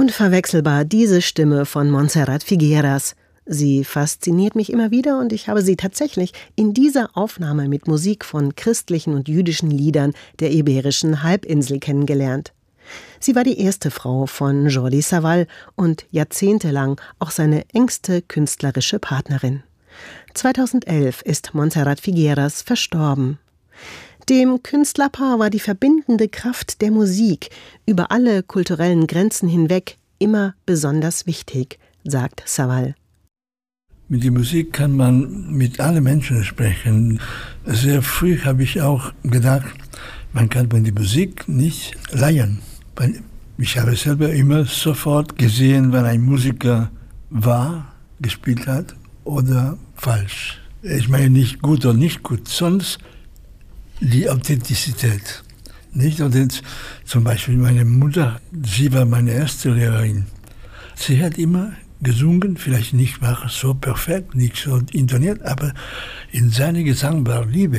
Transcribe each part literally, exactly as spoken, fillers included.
Unverwechselbar diese Stimme von Montserrat Figueras. Sie fasziniert mich immer wieder und ich habe sie tatsächlich in dieser Aufnahme mit Musik von christlichen und jüdischen Liedern der Iberischen Halbinsel kennengelernt. Sie war die erste Frau von Jordi Savall und jahrzehntelang auch seine engste künstlerische Partnerin. zweitausendelf ist Montserrat Figueras verstorben. Dem Künstlerpaar war die verbindende Kraft der Musik über alle kulturellen Grenzen hinweg immer besonders wichtig, sagt Savall. Mit der Musik kann man mit allen Menschen sprechen. Sehr früh habe ich auch gedacht, man kann von der Musik nicht leihen. Ich habe selber immer sofort gesehen, wenn ein Musiker wahr gespielt hat oder falsch. Ich meine nicht gut oder nicht gut, sonst die Authentizität. Nicht? Und jetzt, zum Beispiel meine Mutter, sie war meine erste Lehrerin. Sie hat immer gesungen, vielleicht nicht war so perfekt, nicht so intoniert, aber in seinem Gesang war Liebe.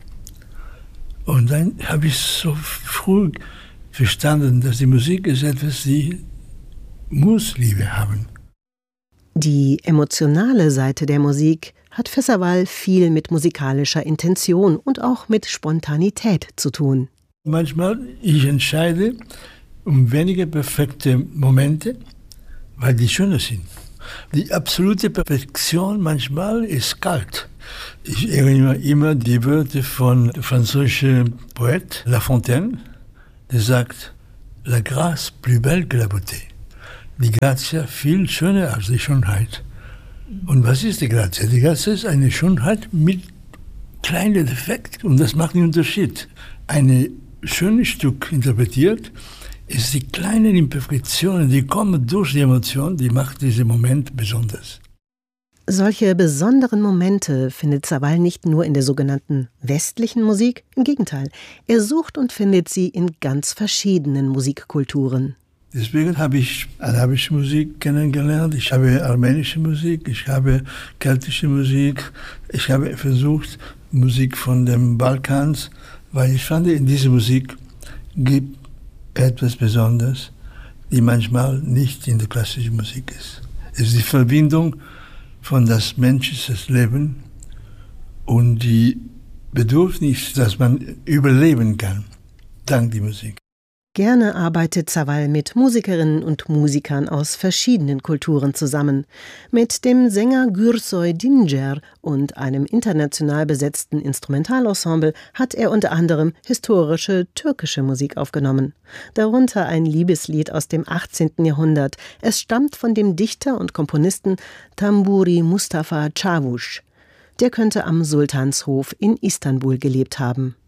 Und dann habe ich so früh verstanden, dass die Musik ist etwas, die muss Liebe haben. Die emotionale Seite der Musik hat für Savall viel mit musikalischer Intention und auch mit Spontanität zu tun. Manchmal ich entscheide um wenige perfekte Momente, weil die schöner sind. Die absolute Perfektion manchmal ist kalt. Ich erinnere immer die Wörter von dem französischen Poet La Fontaine, der sagt, la grâce plus belle que la beauté. Die Grazie viel schöner als die Schönheit. Und was ist die Grazie? Die Grazie ist eine Schönheit mit kleinen Defekten und das macht den Unterschied. Ein schönes Stück interpretiert ist die kleinen Imperfektionen, die kommen durch die Emotion, die macht diesen Moment besonders. Solche besonderen Momente findet Savall nicht nur in der sogenannten westlichen Musik, im Gegenteil, er sucht und findet sie in ganz verschiedenen Musikkulturen. Deswegen habe ich arabische Musik kennengelernt, ich habe armenische Musik, ich habe keltische Musik, ich habe versucht, Musik von dem Balkans, weil ich fand, in dieser Musik gibt etwas Besonderes, die manchmal nicht in der klassischen Musik ist. Es ist die Verbindung von das menschliche Leben und die Bedürfnis, dass man überleben kann, dank der Musik. Gerne arbeitet Savall mit Musikerinnen und Musikern aus verschiedenen Kulturen zusammen. Mit dem Sänger Gürsoy Dincer und einem international besetzten Instrumentalensemble hat er unter anderem historische türkische Musik aufgenommen. Darunter ein Liebeslied aus dem achtzehnten Jahrhundert. Es stammt von dem Dichter und Komponisten Tamburi Mustafa Çavuş. Der könnte am Sultanshof in Istanbul gelebt haben.